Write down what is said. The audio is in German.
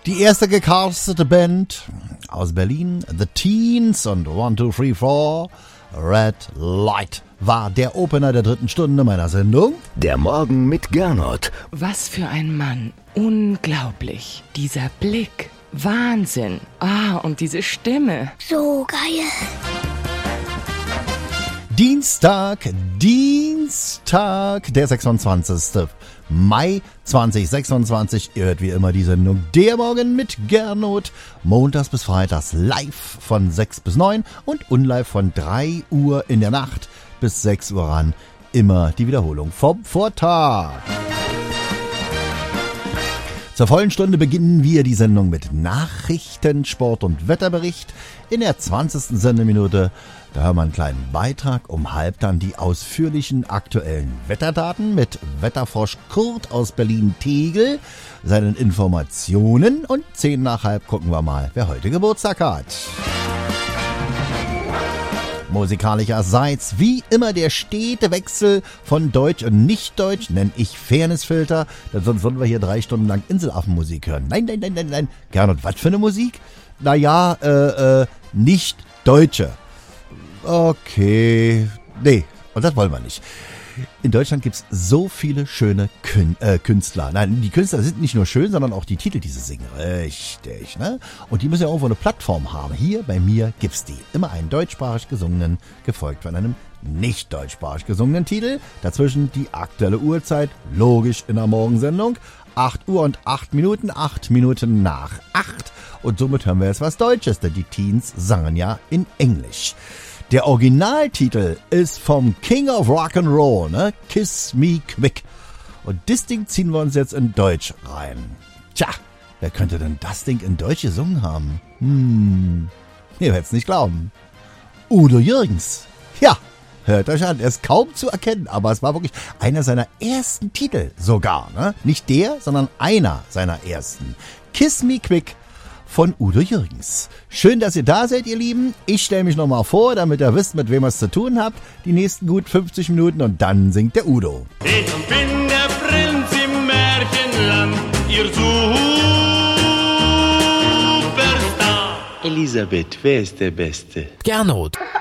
Die erste gecastete Band aus Berlin, The Teens und 1, 2, 3, 4, Red Light, war der Opener der dritten Stunde meiner Sendung. Der Morgen mit Gernot. Was für ein Mann. Unglaublich. Dieser Blick. Wahnsinn. Und diese Stimme. So geil. Dienstag, der 26. Mai 2026. Ihr hört wie immer die Sendung Der Morgen mit Gernot. Montags bis Freitags live von 6 bis 9 und unlive von 3 Uhr in der Nacht bis 6 Uhr ran. Immer die Wiederholung vom Vortag. Zur vollen Stunde beginnen wir die Sendung mit Nachrichten, Sport und Wetterbericht. In der 20. Sendeminute, da hören wir einen kleinen Beitrag. Um halb dann die ausführlichen aktuellen Wetterdaten mit Wetterfrosch Kurt aus Berlin-Tegel, seinen Informationen. Und 10 nach halb gucken wir mal, wer heute Geburtstag hat. Musikalischerseits wie immer der stete Wechsel von Deutsch und Nicht-Deutsch, nenne ich Fairnessfilter, denn sonst wollen wir hier 3 Stunden lang Inselaffenmusik hören. Nein. Gernot, was für eine Musik? Naja, nicht Deutsche. Okay, nee, und das wollen wir nicht. In Deutschland gibt's so viele schöne Künstler. Nein, die Künstler sind nicht nur schön, sondern auch die Titel, die sie singen. Richtig, ne? Und die müssen ja irgendwo eine Plattform haben. Hier bei mir gibt's die. Immer einen deutschsprachig gesungenen, gefolgt von einem nicht deutschsprachig gesungenen Titel. Dazwischen die aktuelle Uhrzeit, logisch in der Morgensendung. 8 Uhr und 8 Minuten, 8 Minuten nach 8. Und somit hören wir jetzt was Deutsches, denn die Teens sangen ja in Englisch. Der Originaltitel ist vom King of Rock'n'Roll, ne? Kiss Me Quick. Und das Ding ziehen wir uns jetzt in Deutsch rein. Tja, wer könnte denn das Ding in Deutsch gesungen haben? Ihr werdet es nicht glauben. Udo Jürgens. Ja, hört euch an, er ist kaum zu erkennen, aber es war wirklich einer seiner ersten Titel sogar, ne? Nicht der, sondern einer seiner ersten. Kiss Me Quick von Udo Jürgens. Schön, dass ihr da seid, ihr Lieben. Ich stelle mich nochmal vor, damit ihr wisst, mit wem ihr es zu tun habt. Die nächsten gut 50 Minuten und dann singt der Udo. Ich bin der Prinz im Märchenland, ihr Superstar. Elisabeth, wer ist der Beste? Gernot.